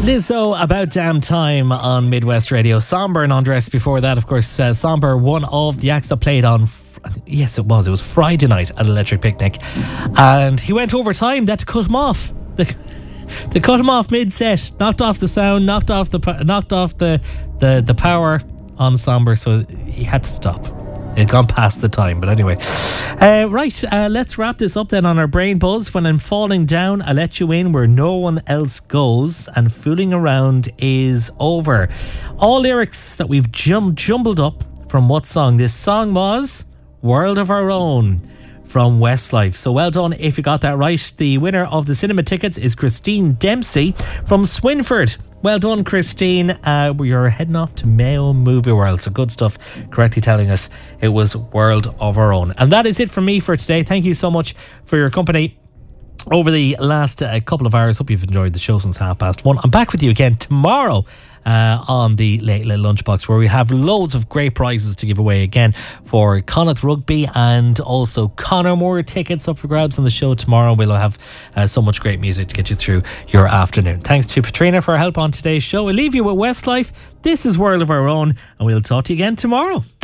Lizzo, About Damn Time on Midwest Radio. Somber and Andres before that, of course. Somber, one of the acts that played on, yes it was Friday night at Electric Picnic. And he went over time, they had to cut him off. They cut him off mid-set, knocked off the sound, knocked off the power on Somber, so he had to stop. It had gone past the time, but anyway. Let's wrap this up then on our brain buzz. When I'm falling down, I let you in where no one else goes, and fooling around is over. All lyrics that we've jumbled up from what song? This song was World of Our Own from Westlife. So well done if you got that right. The winner of the cinema tickets is Christine Dempsey from Swinford. Well done, Christine. You're heading off to Mayo Movie World. So good stuff, correctly telling us it was World of Our Own. And that is it from me for today. Thank you so much for your company over the last couple of hours. Hope you've enjoyed the show since 1:30. I'm back with you again tomorrow on the Late Late Lunchbox, where we have loads of great prizes to give away again for Connacht Rugby, and also Conor Moore tickets up for grabs on the show tomorrow. We'll have so much great music to get you through your afternoon. Thanks to Patrina for her help on today's show. We'll leave you with Westlife. This is World of Our Own, and we'll talk to you again tomorrow.